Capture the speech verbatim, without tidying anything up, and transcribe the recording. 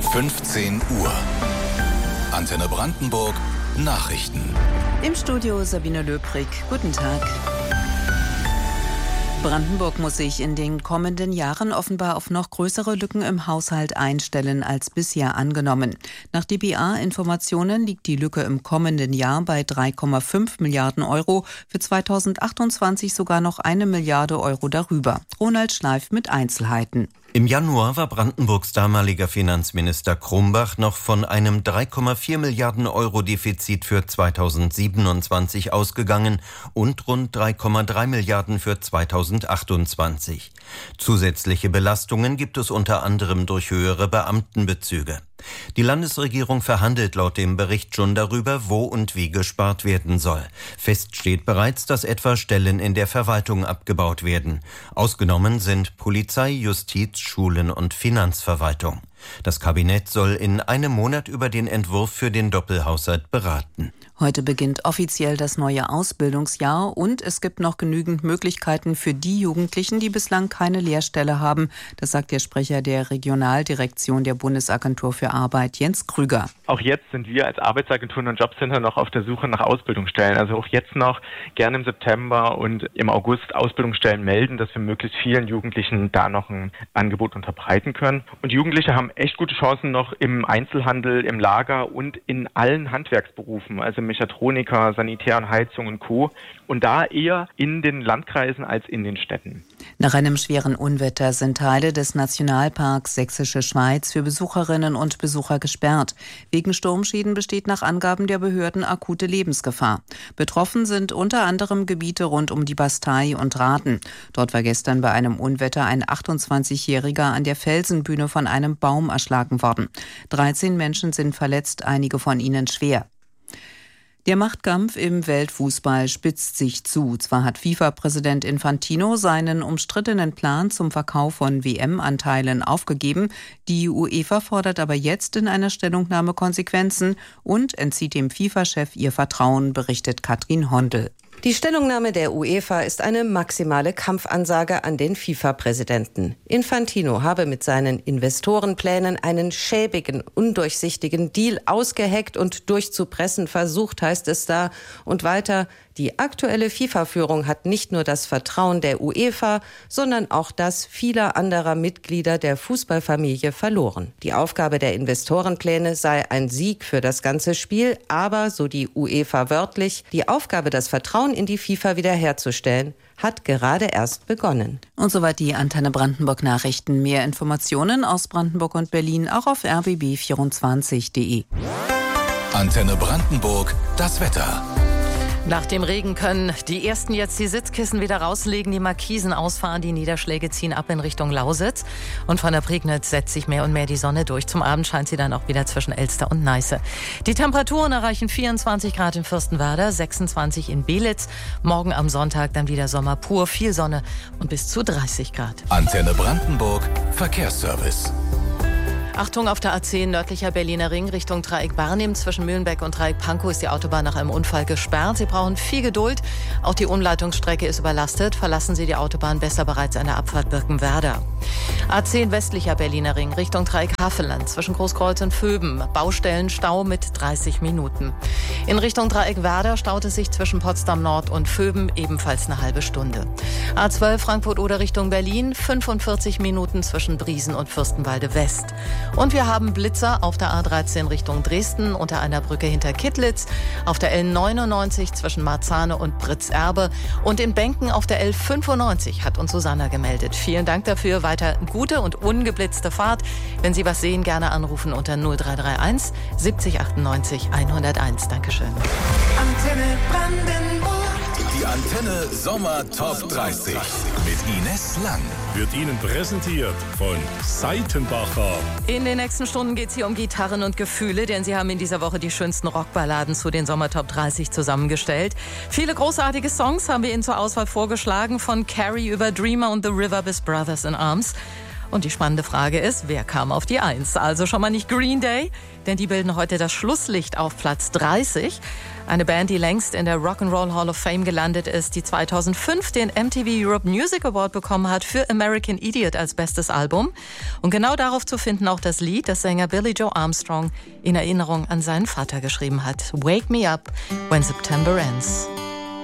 fünfzehn Uhr. Antenne Brandenburg Nachrichten. Im Studio Sabine Löbrig. Guten Tag. Brandenburg muss sich in den kommenden Jahren offenbar auf noch größere Lücken im Haushalt einstellen als bisher angenommen. Nach D B A-Informationen liegt die Lücke im kommenden Jahr bei drei Komma fünf Milliarden Euro, für zweitausendachtundzwanzig sogar noch eine Milliarde Euro darüber. Ronald Schleif mit Einzelheiten. Im Januar war Brandenburgs damaliger Finanzminister Krumbach noch von einem drei Komma vier Milliarden Euro Defizit für zweitausendsiebenundzwanzig ausgegangen und rund drei Komma drei Milliarden für zweitausendachtundzwanzig. Zusätzliche Belastungen gibt es unter anderem durch höhere Beamtenbezüge. Die Landesregierung verhandelt laut dem Bericht schon darüber, wo und wie gespart werden soll. Fest steht bereits, dass etwa Stellen in der Verwaltung abgebaut werden. Ausgenommen sind Polizei, Justiz, Schulen und Finanzverwaltung. Das Kabinett soll in einem Monat über den Entwurf für den Doppelhaushalt beraten. Heute beginnt offiziell das neue Ausbildungsjahr und es gibt noch genügend Möglichkeiten für die Jugendlichen, die bislang keine Lehrstelle haben. Das sagt der Sprecher der Regionaldirektion der Bundesagentur für Arbeit, Jens Krüger. Auch jetzt sind wir als Arbeitsagenturen und Jobcenter noch auf der Suche nach Ausbildungsstellen. Also auch jetzt noch gerne im September und im August Ausbildungsstellen melden, dass wir möglichst vielen Jugendlichen da noch ein Angebot unterbreiten können. Und Jugendliche haben echt gute Chancen noch im Einzelhandel, im Lager und in allen Handwerksberufen, also Mechatroniker, Sanitär und Heizung und Co. Und da eher in den Landkreisen als in den Städten. Nach einem schweren Unwetter sind Teile des Nationalparks Sächsische Schweiz für Besucherinnen und Besucher gesperrt. Wegen Sturmschäden besteht nach Angaben der Behörden akute Lebensgefahr. Betroffen sind unter anderem Gebiete rund um die Bastei und Rathen. Dort war gestern bei einem Unwetter ein achtundzwanzigjähriger an der Felsenbühne von einem Baum erschlagen worden. dreizehn Menschen sind verletzt, einige von ihnen schwer. Der Machtkampf im Weltfußball spitzt sich zu. Zwar hat FIFA-Präsident Infantino seinen umstrittenen Plan zum Verkauf von W M-Anteilen aufgegeben. Die UEFA fordert aber jetzt in einer Stellungnahme Konsequenzen und entzieht dem FIFA-Chef ihr Vertrauen, berichtet Katrin Hondel. Die Stellungnahme der UEFA ist eine maximale Kampfansage an den FIFA-Präsidenten. Infantino habe mit seinen Investorenplänen einen schäbigen, undurchsichtigen Deal ausgeheckt und durchzupressen versucht, heißt es da. Und weiter, die aktuelle FIFA-Führung hat nicht nur das Vertrauen der UEFA, sondern auch das vieler anderer Mitglieder der Fußballfamilie verloren. Die Aufgabe der Investorenpläne sei ein Sieg für das ganze Spiel, aber, so die UEFA wörtlich, die Aufgabe, das Vertrauen in die FIFA wiederherzustellen, hat gerade erst begonnen. Und soweit die Antenne Brandenburg Nachrichten. Mehr Informationen aus Brandenburg und Berlin auch auf r b b vierundzwanzig punkt de. Antenne Brandenburg, das Wetter. Nach dem Regen können die Ersten jetzt die Sitzkissen wieder rauslegen, die Markisen ausfahren, die Niederschläge ziehen ab in Richtung Lausitz. Und von der Prignitz setzt sich mehr und mehr die Sonne durch. Zum Abend scheint sie dann auch wieder zwischen Elster und Neiße. Die Temperaturen erreichen vierundzwanzig Grad in Fürstenwerder, sechsundzwanzig in Belitz. Morgen am Sonntag dann wieder Sommer pur, viel Sonne und bis zu dreißig Grad. Antenne Brandenburg, Verkehrsservice. Achtung, auf der A zehn nördlicher Berliner Ring Richtung Dreieck Barnim. Zwischen Mühlenbeck und Dreieck Pankow ist die Autobahn nach einem Unfall gesperrt. Sie brauchen viel Geduld. Auch die Umleitungsstrecke ist überlastet. Verlassen Sie die Autobahn besser bereits an der Abfahrt Birkenwerder. A zehn westlicher Berliner Ring Richtung Dreieck Havelland. Zwischen Großkreuz und Vöben. Baustellenstau mit dreißig Minuten. In Richtung Dreieck Werder staut es sich zwischen Potsdam Nord und Vöben ebenfalls eine halbe Stunde. A zwölf Frankfurt oder Richtung Berlin. fünfundvierzig Minuten zwischen Briesen und Fürstenwalde West. Und wir haben Blitzer auf der A dreizehn Richtung Dresden unter einer Brücke hinter Kittlitz, auf der L neunundneunzig zwischen Marzahne und Britzerbe und in Benken auf der L fünfundneunzig, hat uns Susanna gemeldet. Vielen Dank dafür. Weiter gute und ungeblitzte Fahrt. Wenn Sie was sehen, gerne anrufen unter null drei drei eins siebzig achtundneunzig hunderteins. Dankeschön. Antenne Brandenburg. Die Antenne Sommer Top dreißig mit Ines Lang. Wird Ihnen präsentiert von Seitenbacher. In den nächsten Stunden geht es hier um Gitarren und Gefühle, denn Sie haben in dieser Woche die schönsten Rockballaden zu den Sommer Top dreißig zusammengestellt. Viele großartige Songs haben wir Ihnen zur Auswahl vorgeschlagen, von Carrie über Dreamer und The River bis Brothers in Arms. Und die spannende Frage ist, wer kam auf die Eins? Also schon mal nicht Green Day, denn die bilden heute das Schlusslicht auf Platz dreißig. Eine Band, die längst in der Rock'n'Roll Hall of Fame gelandet ist, die zweitausendfünf den M T V Europe Music Award bekommen hat für American Idiot als bestes Album. Und genau darauf zu finden auch das Lied, das Sänger Billy Joe Armstrong in Erinnerung an seinen Vater geschrieben hat. Wake Me Up When September Ends.